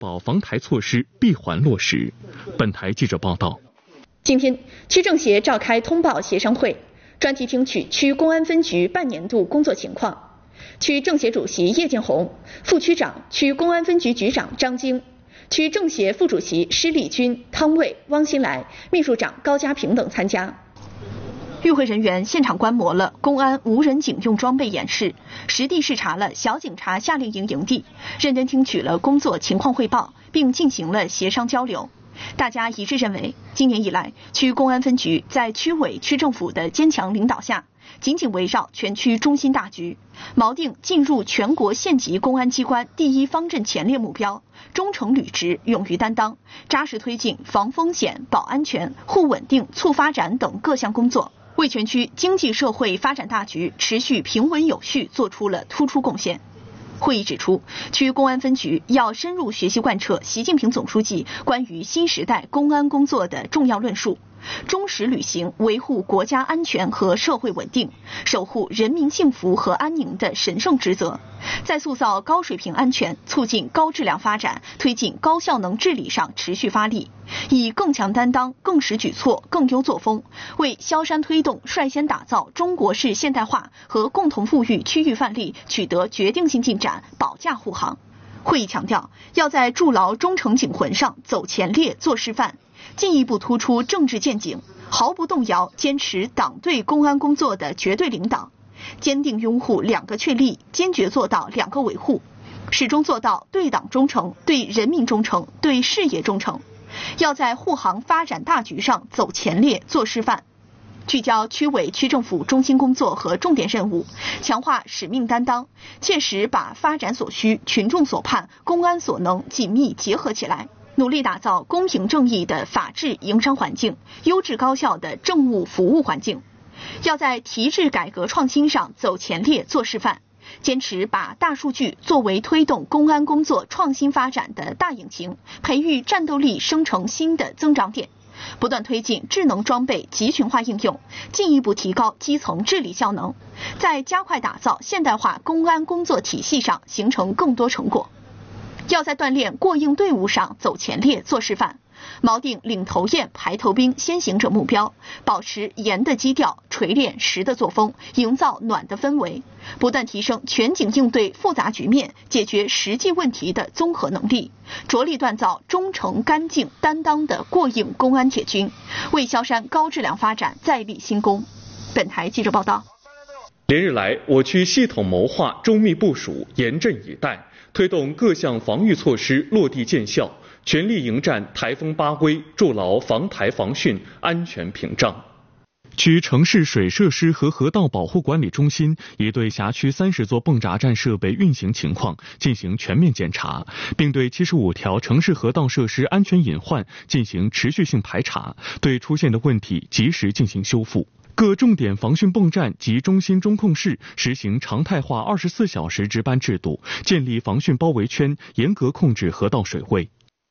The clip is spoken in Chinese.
保防台措施闭环落实。本台记者报道。 今天，区政协召开通报协商会，专题听取区公安分局半年度工作情况。区政协主席叶建红、副区长、区公安分局局长张晶、区政协副主席施立军、汤卫、汪新来、秘书长高家平等参加。与会人员现场观摩了公安无人警用装备演示，实地视察了小警察夏令营营地，认真听取了工作情况汇报，并进行了协商交流。大家一致认为，今年以来，区公安分局在区委、区政府的坚强领导下，紧紧围绕全区中心大局，锚定进入全国县级公安机关第一方阵前列目标，忠诚履职，勇于担当，扎实推进防风险、保安全、护稳定、促发展等各项工作，为全区经济社会发展大局持续平稳有序做出了突出贡献。会议指出，区公安分局要深入学习贯彻习近平总书记关于新时代公安工作的重要论述，忠实履行维护国家安全和社会稳定、守护人民幸福和安宁的神圣职责，在塑造高水平安全、促进高质量发展、推进高效能治理上持续发力，以更强担当、更实举措、更优作风，为萧山推动率先打造中国式现代化和共同富裕区域范例取得决定性进展保驾护航。会议强调，要在筑牢忠诚警魂上走前列、做示范，进一步突出政治见解，毫不动摇坚持党对公安工作的绝对领导，坚定拥护两个确立，坚决做到两个维护，始终做到对党忠诚、对人民忠诚、对事业忠诚。要在护航发展大局上走前列、做示范，聚焦区委区政府中心工作和重点任务，强化使命担当，切实把发展所需、群众所盼、公安所能紧密结合起来，努力打造公平正义的法治营商环境、优质高效的政务服务环境。要在提质改革创新上走前列、做示范，坚持把大数据作为推动公安工作创新发展的大引擎，培育战斗力生成新的增长点，不断推进智能装备集群化应用，进一步提高基层治理效能，在加快打造现代化公安工作体系上形成更多成果。要在锻炼过硬队伍上走前列、做示范，锚定领头雁、排头兵、先行者目标，保持严的基调，锤炼实的作风，营造暖的氛围，不断提升全警应对复杂局面、解决实际问题的综合能力，着力锻造忠诚、干净、担当的过硬公安铁军，为萧山高质量发展再立新功。本台记者报道。 连日来，我区系统谋划、周密部署、严阵以待，推动各项防御措施落地见效，全力迎战台风八威，筑牢防台防汛安全屏障。区城市水设施和河道保护管理中心已对辖区30座泵闸站设备运行情况进行全面检查，并对75条城市河道设施安全隐患进行持续性排查，对出现的问题及时进行修复。各重点防汛泵站及中心中控室实行常态化24小时值班制度，建立防汛包围圈，严格控制河道水位。